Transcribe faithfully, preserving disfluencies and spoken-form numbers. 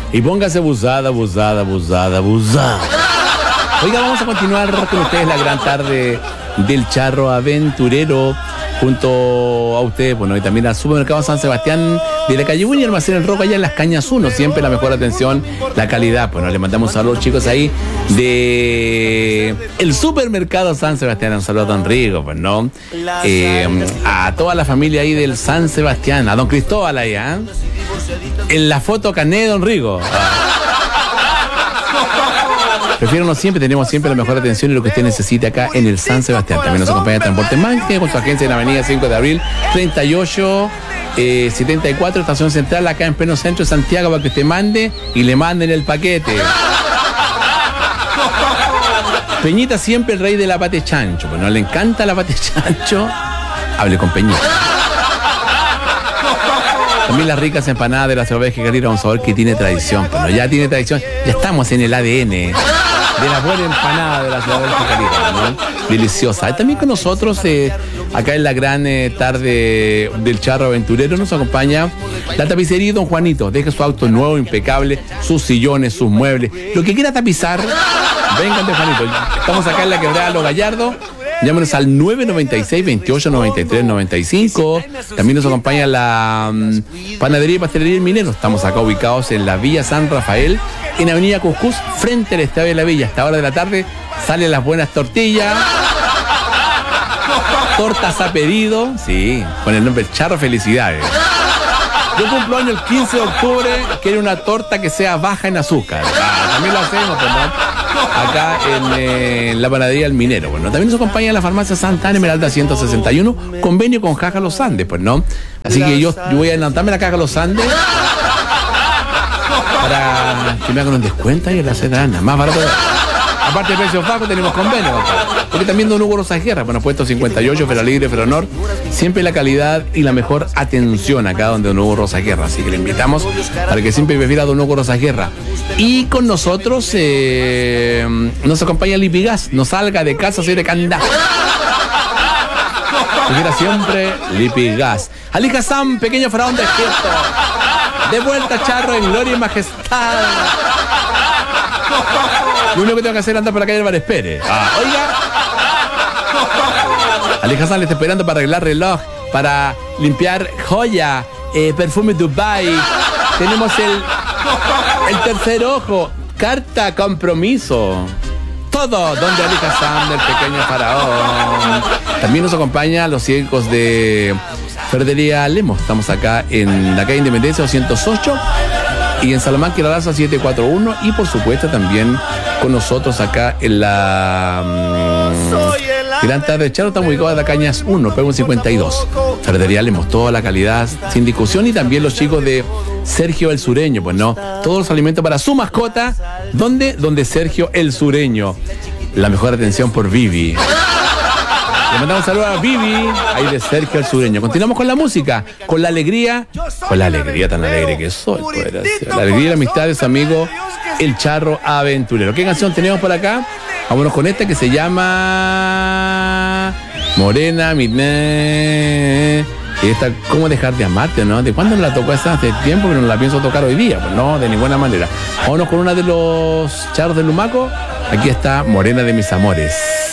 Y póngase abusada, abusada, abusada, abusada. Oiga, vamos a continuar con ustedes la gran tarde del charro aventurero junto a ustedes, bueno, y también al supermercado San Sebastián de la calle Buña y Almacén El Roca allá en Las Cañas uno, siempre la mejor atención, la calidad. Bueno, le mandamos un saludo a los chicos ahí de el supermercado San Sebastián, un saludo a don Rigo, pues no, eh, a toda la familia ahí del San Sebastián, a don Cristóbal ahí, ¿eh? En la foto cané de don Rigo. Prefiéronos siempre, tenemos siempre la mejor atención y lo que usted necesite acá en el San Sebastián. También nos acompaña Transporte Mánquez con su agencia en la avenida cinco de abril, treinta y ocho setenta y cuatro, estación central, acá en pleno centro de Santiago, para que usted mande y le manden el paquete. Peñita siempre el rey de la pate chancho, pues no le encanta la pate chancho, hable con Peñita. También las ricas empanadas de la ciudad de Jicarira, un sabor que tiene tradición, pero ya tiene tradición, ya estamos en el A D N de la buena empanada de la ciudad de Jicarira, ¿no? Deliciosa. También con nosotros, eh, acá en la gran eh, tarde del charro aventurero, nos acompaña la tapicería Don Juanito. Deje su auto nuevo, impecable, sus sillones, sus muebles, lo que quiera tapizar, vengan de Juanito. Estamos acá en la quebrada Los Gallardos. Llámenos al nueve noventa y seis, veintiocho noventa y tres noventa y cinco. También nos acompaña la um, Panadería y Pastelería El Minero. Estamos acá ubicados en la Villa San Rafael, en Avenida Cuscús, frente al Estadio de la Villa. A esta hora de la tarde salen las buenas tortillas. Tortas a pedido. Sí, con el nombre Charro Felicidades. Yo cumplo año el quince de octubre. Quiero una torta que sea baja en azúcar. Ah, también lo hacemos, pues, ¿no? Acá en eh, la panadería El Minero. Bueno, también nos acompaña la farmacia Santa Ana Esmeralda ciento sesenta y uno, convenio con Caja Los Andes, pues no. Así que yo, yo voy a adelantarme la Caja Los Andes para que me hagan un descuento y en la Sedana, más barato. Aparte de precios bajos, tenemos convenio, compadre. Porque también don Hugo Rosaguerra, bueno, puesto cincuenta y ocho, Feralibre, Feronor, siempre la calidad y la mejor atención acá donde don Hugo Rosaguerra. Así que le invitamos para que siempre prefiera a don Hugo Rosaguerra. Y con nosotros eh, nos acompaña Lipigas, no salga de casa, soy de Candá. Prefiera siempre Lipigas. Ali Hassan, pequeño faraón despierto. De vuelta, charro, en gloria y majestad. Lo único que tengo que hacer es andar por la calle del Bar Espere. Ah, oiga. Ali Hassan le está esperando para arreglar reloj, para limpiar joya, eh, perfume Dubai. Tenemos el, el tercer ojo, carta compromiso. Todo donde Ali Hassan, del pequeño faraón. También nos acompaña los ciegos de Ferretería Lemos. Estamos acá en la calle Independencia doscientos ocho. Y en Salamanca, la Raza siete cuatro uno. Y por supuesto también con nosotros acá en la um, Gran Tarde de Charo. Estamos ubicados en la Cañas uno, P cincuenta y dos. Ferretería Lemos, toda la calidad sin discusión. Y también los chicos de Sergio el Sureño, pues no, todos los alimentos para su mascota. ¿Dónde? Donde Sergio el Sureño. La mejor atención por Vivi. Le mandamos un saludo a Vivi, ahí de Sergio el Sureño. Continuamos con la música, con la alegría, con la alegría tan alegre que soy, pues, la alegría y la amistad de su amigo el Charro Aventurero. ¿Qué canción tenemos por acá? Vámonos con esta que se llama Morena, mi me. Y esta, ¿cómo dejar de amarte, no? ¿De cuándo no la tocó esa? Hace tiempo, pero no la pienso tocar hoy día, pues no, de ninguna manera. Vámonos con una de los charros del Lumaco. Aquí está Morena de mis amores.